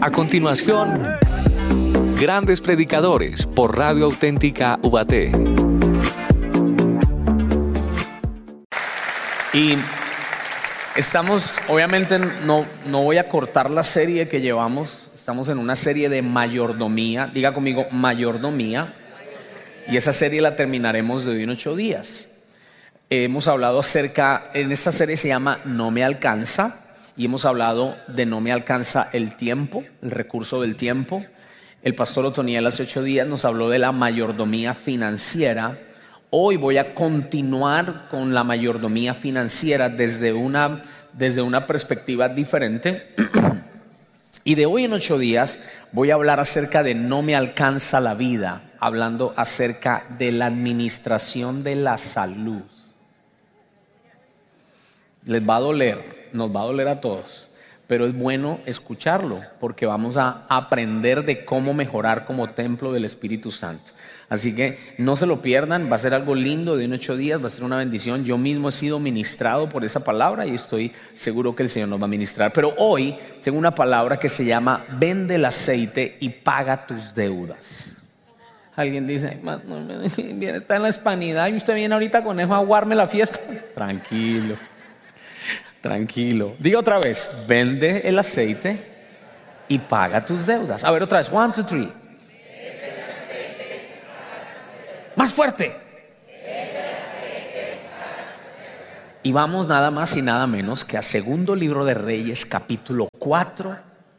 A continuación, Grandes Predicadores por Radio Auténtica Ubaté. Y estamos, obviamente no voy a cortar la serie que llevamos. Estamos en una serie de mayordomía. Diga conmigo, mayordomía. Y esa serie la terminaremos de hoy en 8 días. Hemos hablado en esta serie se llama No me alcanza. Y hemos hablado de no me alcanza el tiempo, el recurso del tiempo. El pastor Otoniel hace 8 días nos habló de la mayordomía financiera. Hoy voy a continuar con la mayordomía financiera desde una perspectiva diferente. Y de hoy en 8 días voy a hablar acerca de no me alcanza la vida, hablando acerca de la administración de la salud. Les va a doler, nos va a doler a todos, pero es bueno escucharlo porque vamos a aprender de cómo mejorar como templo del Espíritu Santo. Así que no se lo pierdan, va a ser algo lindo de 8 días, va a ser una bendición. Yo mismo he sido ministrado por esa palabra y estoy seguro que el Señor nos va a ministrar. Pero hoy tengo una palabra que se llama vende el aceite y paga tus deudas. Alguien dice, está en la hispanidad y usted viene ahorita con eso a aguarme la fiesta. Tranquilo. Diga otra vez, vende el aceite y paga tus deudas. A ver otra vez, 1, 2, 3. Más fuerte. Y vamos nada más y nada menos que a Segundo Libro de Reyes, capítulo 4.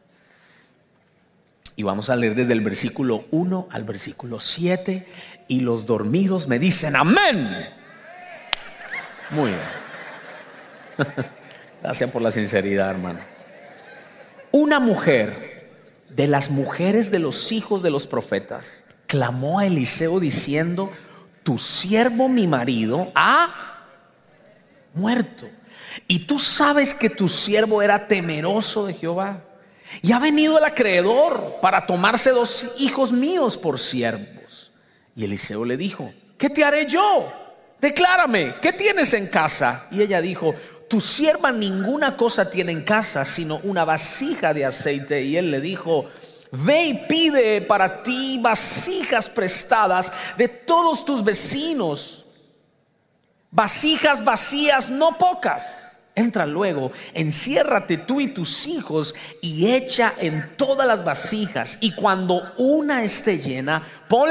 Y vamos a leer desde el versículo 1 al versículo 7. Y los dormidos me dicen amén. Muy bien. Gracias por la sinceridad, hermano. Una mujer de las mujeres de los hijos de los profetas clamó a Eliseo diciendo: tu siervo mi marido ha muerto, y tú sabes que tu siervo era temeroso de Jehová, y ha venido el acreedor para tomarse 2 hijos míos por siervos. Y Eliseo le dijo: ¿qué te haré yo? Declárame, ¿qué tienes en casa? Y ella dijo: tu sierva ninguna cosa tiene en casa sino una vasija de aceite. Y él le dijo: ve y pide para ti vasijas prestadas de todos tus vecinos, vasijas vacías, no pocas. Entra luego, enciérrate tú y tus hijos y echa en todas las vasijas, y cuando una esté llena,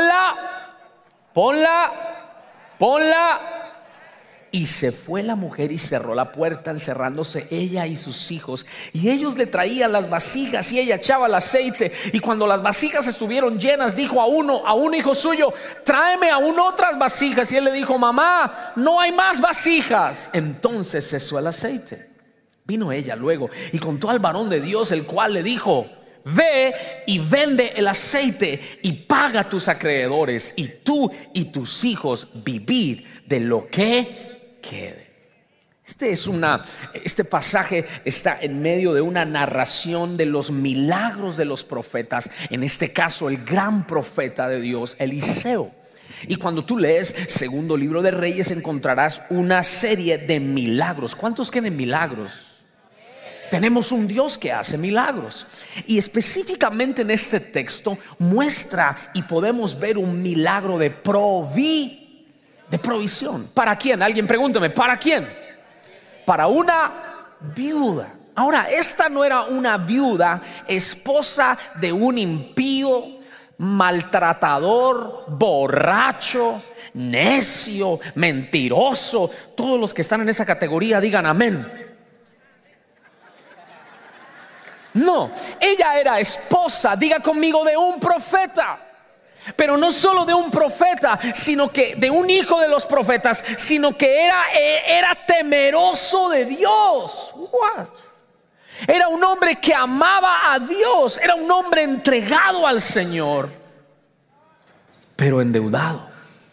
ponla. Y se fue la mujer y cerró la puerta, encerrándose ella y sus hijos. Y ellos le traían las vasijas y ella echaba el aceite. Y cuando las vasijas estuvieron llenas, dijo a un hijo suyo: tráeme aún otras vasijas. Y él le dijo: mamá, no hay más vasijas. Entonces cesó el aceite. Vino ella luego y contó al varón de Dios, el cual le dijo: ve y vende el aceite y paga a tus acreedores, y tú y tus hijos vivid de lo que quede. Este pasaje está en medio de una narración de los milagros de los profetas. En este caso, el gran profeta de Dios, Eliseo. Y cuando tú lees Segundo Libro de Reyes, encontrarás una serie de milagros. ¿Cuántos quieren milagros? Tenemos un Dios que hace milagros. Y específicamente en este texto muestra y podemos ver un milagro de provisión. ¿Para quién? Alguien pregúntame, ¿para quién? Para una viuda. Ahora, esta no era una viuda esposa de un impío, maltratador, borracho, necio, mentiroso. Todos los que están en esa categoría digan amén. No, ella era esposa, diga conmigo, de un profeta. Pero no solo de un profeta, sino que de un hijo de los profetas, sino que era temeroso de Dios. What? Era un hombre que amaba a Dios, era un hombre entregado al Señor, pero endeudado.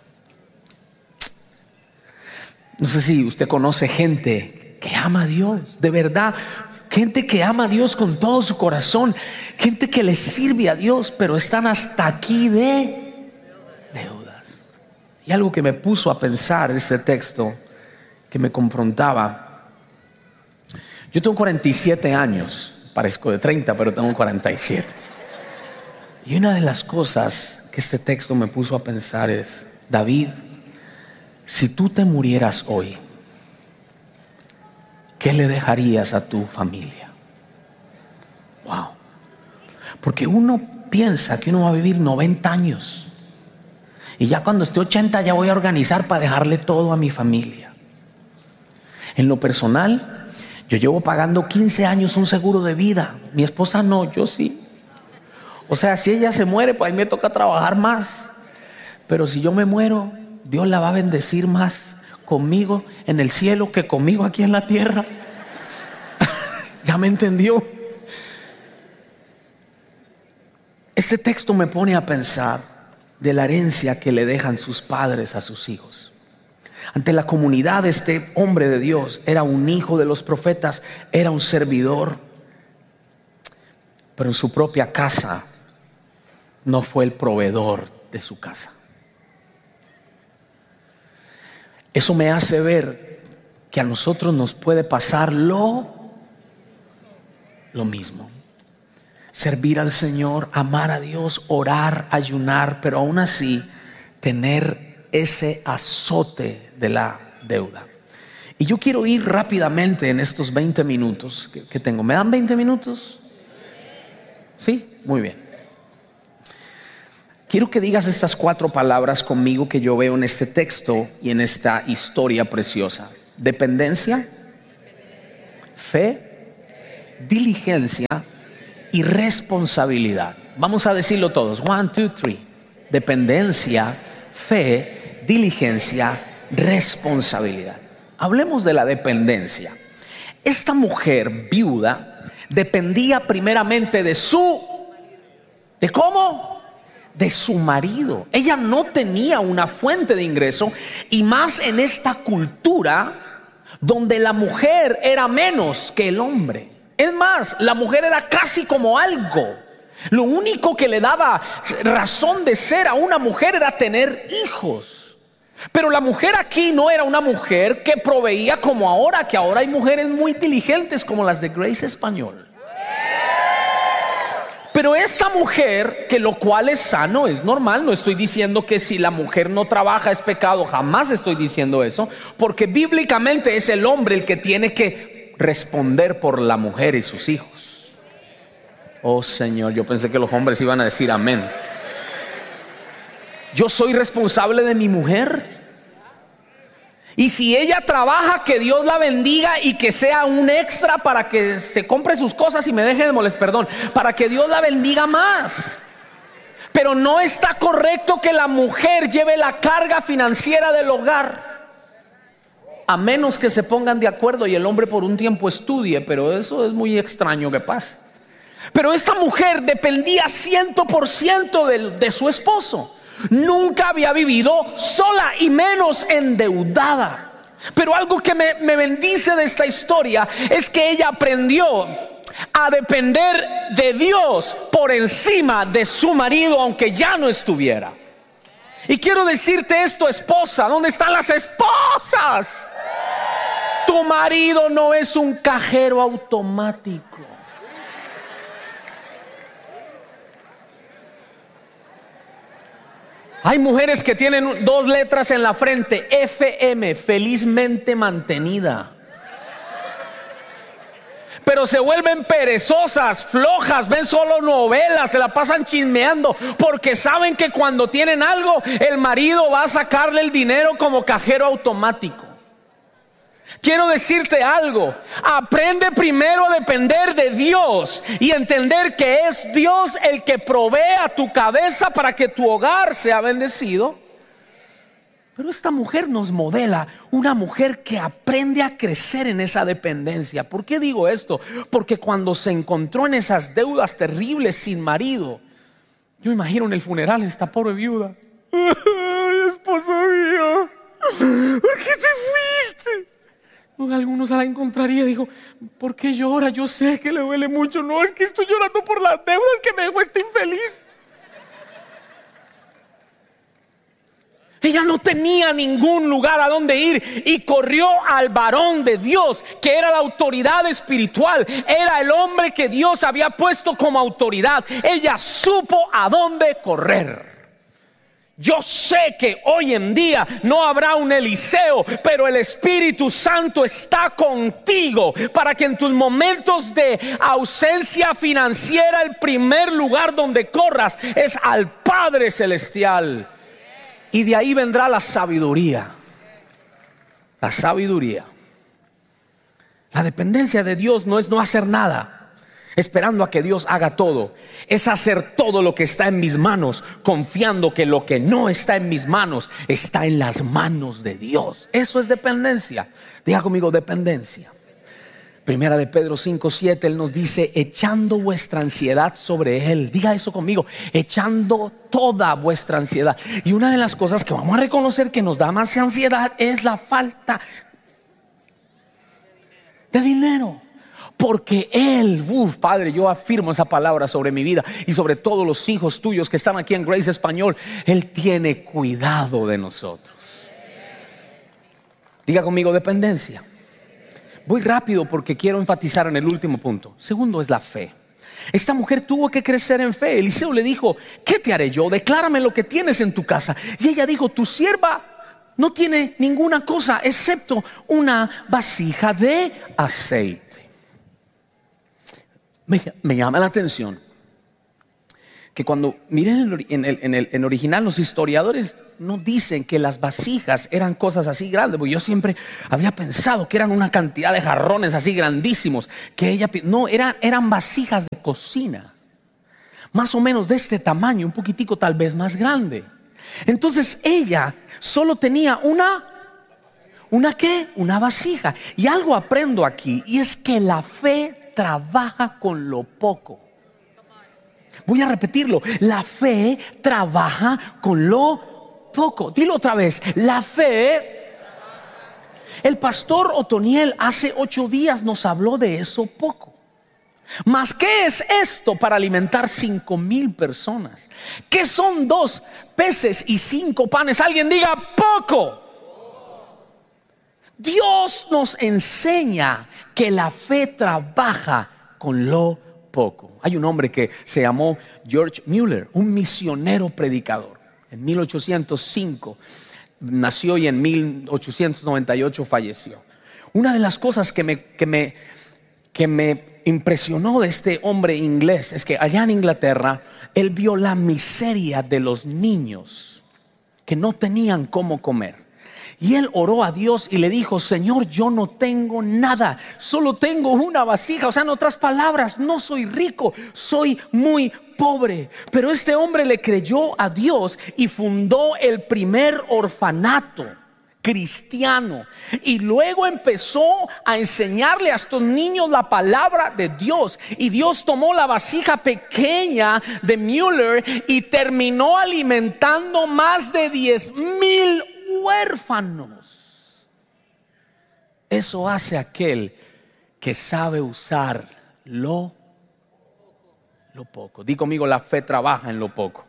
No sé si usted conoce gente que ama a Dios, de verdad. Gente que ama a Dios con todo su corazón, gente que le sirve a Dios, pero están hasta aquí de deudas. Y algo que me puso a pensar ese texto, que me confrontaba. Yo tengo 47 años, parezco de 30, pero tengo 47. Y una de las cosas que este texto me puso a pensar es: David, si tú te murieras hoy, ¿qué le dejarías a tu familia? Wow. Porque uno piensa que uno va a vivir 90 años y ya cuando esté 80 ya voy a organizar para dejarle todo a mi familia. En lo personal, yo llevo pagando 15 años un seguro de vida. Mi esposa no, yo sí. O sea, si ella se muere, pues a mí me toca trabajar más. Pero si yo me muero, Dios la va a bendecir más conmigo en el cielo que conmigo aquí en la tierra. ¿Ya me entendió? Este texto me pone a pensar de la herencia que le dejan sus padres a sus hijos. Ante la comunidad, este hombre de Dios era un hijo de los profetas, era un servidor, pero en su propia casa no fue el proveedor de su casa. Eso me hace ver que a nosotros nos puede pasar lo mismo. Servir al Señor, amar a Dios, orar, ayunar, pero aún así tener ese azote de la deuda. Y yo quiero ir rápidamente en estos 20 minutos que tengo. ¿Me dan 20 minutos? ¿Sí? Muy bien. Quiero que digas estas 4 palabras conmigo que yo veo en este texto y en esta historia preciosa: dependencia, fe, diligencia y responsabilidad. Vamos a decirlo todos. 1, 2, 3. Dependencia, fe, diligencia, responsabilidad. Hablemos de la dependencia. Esta mujer viuda dependía primeramente de ¿cómo? De su marido. Ella no tenía una fuente de ingreso, y más en esta cultura donde la mujer era menos que el hombre. Es más, la mujer era casi como algo. Lo único que le daba razón de ser a una mujer era tener hijos. Pero la mujer aquí no era una mujer que proveía como ahora, que ahora hay mujeres muy diligentes como las de Grace Español. Pero esta mujer, que lo cual es sano, es normal. No estoy diciendo que si la mujer no trabaja es pecado, jamás estoy diciendo eso, porque bíblicamente es el hombre el que tiene que responder por la mujer y sus hijos. Oh Señor, yo pensé que los hombres iban a decir amén. Yo soy responsable de mi mujer. Y si ella trabaja, que Dios la bendiga y que sea un extra para que se compre sus cosas y me deje de molestar, perdón, para que Dios la bendiga más. Pero no está correcto que la mujer lleve la carga financiera del hogar, a menos que se pongan de acuerdo y el hombre por un tiempo estudie, pero eso es muy extraño que pase. Pero esta mujer dependía 100% de su esposo. Nunca había vivido sola y menos endeudada. Pero algo que me bendice de esta historia es que ella aprendió a depender de Dios por encima de su marido, aunque ya no estuviera. Y quiero decirte esto, esposa. ¿Dónde están las esposas? Tu marido no es un cajero automático. Hay mujeres que tienen 2 letras en la frente: FM, felizmente mantenida. Pero se vuelven perezosas, flojas, ven solo novelas, se la pasan chismeando, porque saben que cuando tienen algo, el marido va a sacarle el dinero como cajero automático. Quiero decirte algo: aprende primero a depender de Dios y entender que es Dios el que provee a tu cabeza para que tu hogar sea bendecido. Pero esta mujer nos modela una mujer que aprende a crecer en esa dependencia. ¿Por qué digo esto? Porque cuando se encontró en esas deudas terribles sin marido, yo imagino en el funeral esta pobre viuda: ay, esposo mío, ¿por qué te fuiste? Algunos la encontraría, digo: ¿por qué llora? Yo sé que le duele mucho. No, es que estoy llorando por las deudas que me dejó este infeliz. Ella no tenía ningún lugar a donde ir y corrió al varón de Dios, que era la autoridad espiritual. Era el hombre que Dios había puesto como autoridad. Ella supo a dónde correr. Yo sé que hoy en día no habrá un Eliseo, pero el Espíritu Santo está contigo para que en tus momentos de ausencia financiera, el primer lugar donde corras es al Padre Celestial. Y de ahí vendrá la sabiduría. La sabiduría. La dependencia de Dios no es no hacer nada esperando a que Dios haga todo. Es hacer todo lo que está en mis manos, confiando que lo que no está en mis manos está en las manos de Dios. Eso es dependencia. Diga conmigo, dependencia. Primera de Pedro 5:7, Él nos dice: echando vuestra ansiedad sobre Él. Diga eso conmigo: echando toda vuestra ansiedad. Y una de las cosas que vamos a reconocer que nos da más ansiedad es la falta de dinero. Porque Él, Padre, yo afirmo esa palabra sobre mi vida y sobre todos los hijos tuyos que están aquí en Grace Español. Él tiene cuidado de nosotros. Diga conmigo, dependencia. Voy rápido porque quiero enfatizar en el último punto. Segundo es la fe. Esta mujer tuvo que crecer en fe. Eliseo le dijo: ¿qué te haré yo? Declárame lo que tienes en tu casa. Y ella dijo: tu sierva no tiene ninguna cosa excepto una vasija de aceite. Me llama la atención que cuando miren en original, los historiadores no dicen que las vasijas eran cosas así grandes, porque yo siempre había pensado que eran una cantidad de jarrones así grandísimos, que ella no, eran vasijas de cocina, más o menos de este tamaño, un poquitico tal vez más grande. Entonces ella solo tenía una ¿qué? Una vasija. Y algo aprendo aquí, y es que la fe trabaja con lo poco. Voy a repetirlo: la fe trabaja con lo poco. Dilo otra vez: la fe. El pastor Otoniel hace 8 días nos habló de eso poco. Mas ¿qué es esto para alimentar 5,000 personas? ¿Qué son 2 peces y 5 panes? Alguien diga: poco. Dios nos enseña que la fe trabaja con lo poco. Hay un hombre que se llamó George Mueller, un misionero predicador. En 1805 nació y en 1898 falleció. Una de las cosas que me impresionó de este hombre inglés es que allá en Inglaterra él vio la miseria de los niños que no tenían cómo comer. Y él oró a Dios y le dijo: Señor, yo no tengo nada, solo tengo una vasija. O sea, en otras palabras, no soy rico, soy muy pobre. Pero este hombre le creyó a Dios y fundó el primer orfanato cristiano. Y luego empezó a enseñarle a estos niños la palabra de Dios. Y Dios tomó la vasija pequeña de Mueller y terminó alimentando más de 10,000 huérfanos. Eso hace aquel que sabe usar lo poco. Di conmigo: la fe trabaja en lo poco.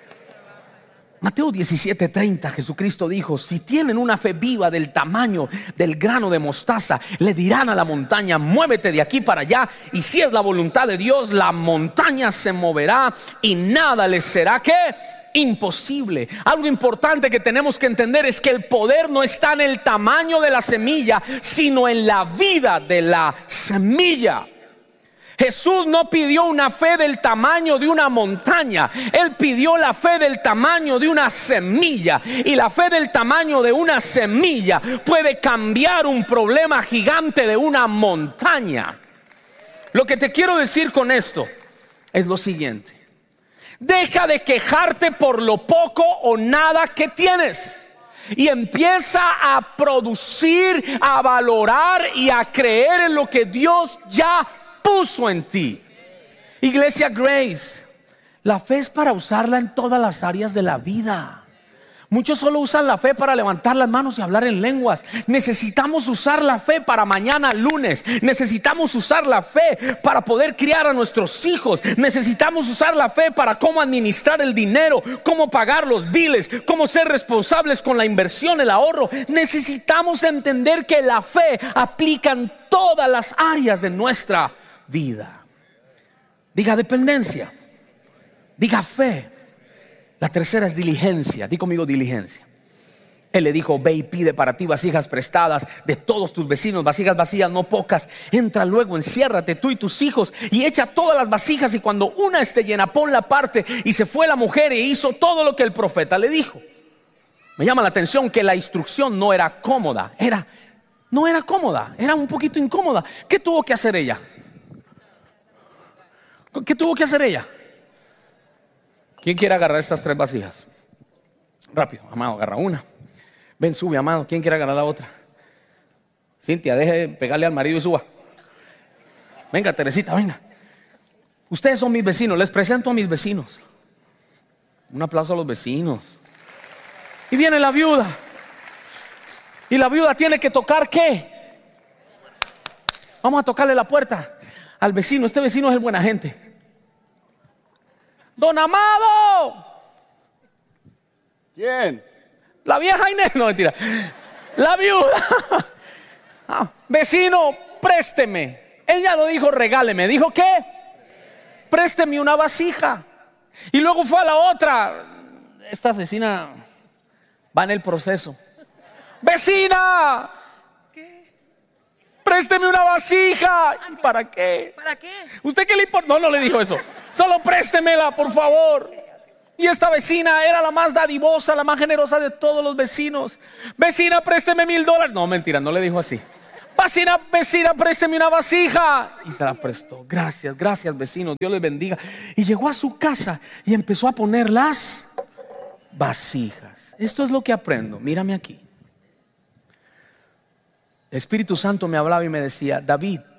Mateo 17:30, Jesucristo dijo: si tienen una fe viva del tamaño del grano de mostaza, le dirán a la montaña: muévete de aquí para allá, y si es la voluntad de Dios, la montaña se moverá y nada les será ¿qué? Imposible. Algo importante que tenemos que entender es que el poder no está en el tamaño de la semilla, sino en la vida de la semilla. Jesús no pidió una fe del tamaño de una montaña. Él pidió la fe del tamaño de una semilla. Y la fe del tamaño de una semilla puede cambiar un problema gigante de una montaña. Lo que te quiero decir con esto es lo siguiente: deja de quejarte por lo poco o nada que tienes y empieza a producir, a valorar y a creer en lo que Dios ya puso en ti. Iglesia Grace, la fe es para usarla en todas las áreas de la vida. Muchos solo usan la fe para levantar las manos y hablar en lenguas. Necesitamos usar la fe para mañana lunes. Necesitamos usar la fe para poder criar a nuestros hijos. Necesitamos usar la fe para cómo administrar el dinero, cómo pagar los biles, cómo ser responsables con la inversión, el ahorro. Necesitamos entender que la fe aplica en todas las áreas de nuestra vida. Diga dependencia, diga fe. La tercera es diligencia. Di conmigo diligencia. Él le dijo: ve y pide para ti vasijas prestadas de todos tus vecinos, vasijas vacías, no pocas. Entra luego, enciérrate tú y tus hijos y echa todas las vasijas, y cuando una esté llena, ponla aparte. Y se fue la mujer e hizo todo lo que el profeta le dijo. Me llama la atención que la instrucción no era cómoda. No era cómoda, era un poquito incómoda. ¿Qué tuvo que hacer ella? ¿Qué tuvo que hacer ella? ¿Quién quiere agarrar estas 3 vasijas? Rápido, amado, agarra una. Ven, sube, amado. ¿Quién quiere agarrar la otra? Cintia, deje de pegarle al marido y suba. Venga, Teresita, venga. Ustedes son mis vecinos, les presento a mis vecinos. Un aplauso a los vecinos. Y viene la viuda. Y la viuda tiene que tocar ¿qué? Vamos a tocarle la puerta al vecino. Este vecino es el buena gente. Don Amado. ¿Quién? La vieja Inés. No, mentira. La viuda. Vecino, présteme. Ella no dijo regáleme. Dijo ¿qué? Présteme una vasija. Y luego fue a la otra. Esta vecina va en el proceso. Vecina, présteme una vasija. ¿Para qué? ¿Para qué? ¿Usted qué le importa? No le dijo eso. Solo préstemela, por favor. Y esta vecina era la más dadivosa, la más generosa de todos los vecinos. Vecina, présteme $1,000. No, mentira, no le dijo así. Vecina, présteme una vasija. Y se la prestó. Gracias, vecinos, Dios les bendiga. Y llegó a su casa y empezó a poner las vasijas. Esto es lo que aprendo. Mírame aquí. El Espíritu Santo me hablaba y me decía: David,